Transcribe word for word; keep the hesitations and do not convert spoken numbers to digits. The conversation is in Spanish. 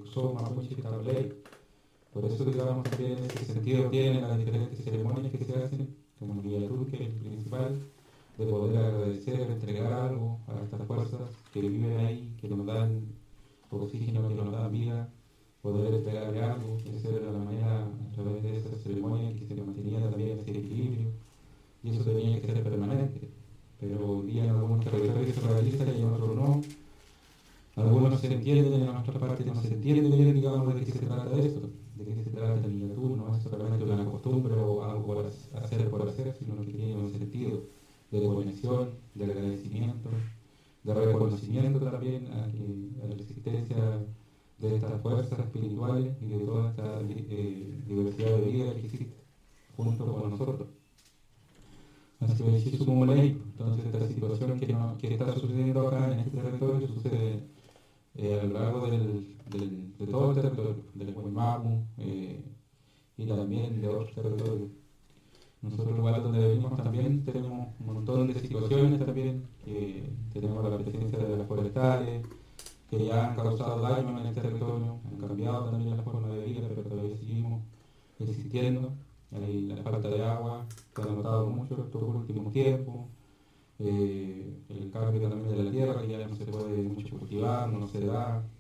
somos mapuche y tablay. Por eso, digamos, también en ese sentido tienen las diferentes ceremonias que se hacen, como el Villatur, que es el principal, de poder agradecer, entregar algo a estas fuerzas que viven ahí, que nos dan oxígeno, que nos dan vida, poder entregarle algo. Esa era la manera, a través de esa ceremonia, que se mantenía también ese equilibrio, y eso tenía que ser permanente. Pero hoy día en algunos territorios se realiza y en otros no. Algunos se entienden, en nuestra parte no se entiende bien, digamos, de qué se trata esto, de qué se trata el Villatur. No es solamente una costumbre o algo por hacer por hacer, sino que tiene un sentido de conexión, de agradecimiento, de reconocimiento también a, que, a la existencia de estas fuerzas espirituales y de toda esta eh, diversidad de vida que existe junto con nosotros. Así que sí sumo ley. Entonces esta situación que, no, que está sucediendo acá en este territorio sucede eh, a lo largo del, del, de todo el territorio, del Guaymapu eh, y también de otros territorios. Nosotros, el lugar donde vivimos, también tenemos un montón de situaciones también, que tenemos la presencia de las forestales, que ya han causado daño en el territorio, han cambiado también la forma de vida, pero todavía seguimos existiendo. Hay la falta de agua, que ha notado mucho estos últimos tiempos, eh, el cambio también de la tierra, que ya no se puede mucho cultivar, no se da,